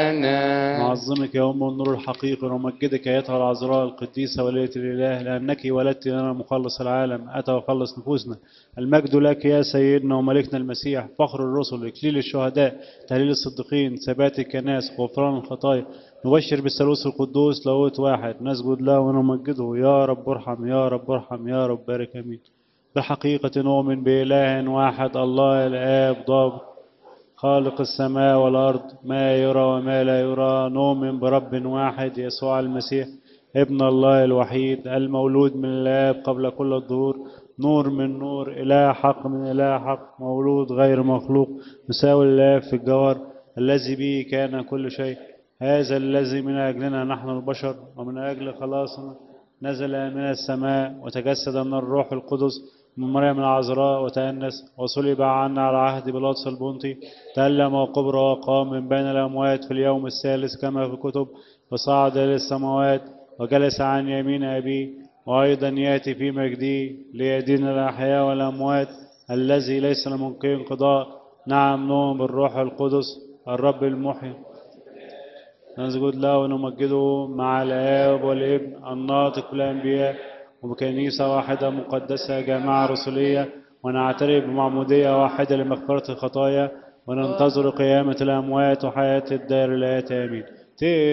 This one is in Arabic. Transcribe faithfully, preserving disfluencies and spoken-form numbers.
لنا. نعظمك يا أم النور الحقيقي ونمجدك أيتها العذراء القديسة ولية الإله لأنك ولدت لنا مخلص العالم أتى وخلص نفوسنا. المجد لك يا سيدنا وملكنا المسيح، فخر الرسل، إكليل الشهداء، تهليل الصديقين، ثبات الكنائس، غفران الخطايا. نبشر بالثالوث القدوس لاهوت واحد، نسجد له ونمجده. يا رب ارحم يا رب ارحم يا رب بارك آمين. بالحقيقة نؤمن بإله واحد الله الآب ضابط خالق السماء والأرض، ما يرى وما لا يرى. نؤمن برب واحد يسوع المسيح ابن الله الوحيد المولود من الآب قبل كل الظهور، نور من نور، إله حق من إله حق، مولود غير مخلوق، مساوي لله في الجوهر، الذي به كان كل شيء. هذا الذي من أجلنا نحن البشر ومن أجل خلاصنا نزل من السماء وتجسد من الروح القدس من مريم العذراء وتأنس وصلب عنا على عهد بيلاطس البنطي، تألم وقبر وقام من بين الأموات في اليوم الثالث كما في الكتب، وصعد إلى السماوات وجلس عن يمين أبيه، وأيضا يأتي في مجده ليدين الأحياء والأموات، الذي ليس لممكن انقضاء. نعم نؤمن بالروح القدس الرب المحيي، نسجد له ونمجده مع الآب والابن الناطق بالأنبياء، وبكنيسة واحدة مقدسة جامعة رسولية، ونعترف بمعمودية واحدة لمغفرة الخطايا، وننتظر قيامة الأموات وحياة الدار الآتية. آمين.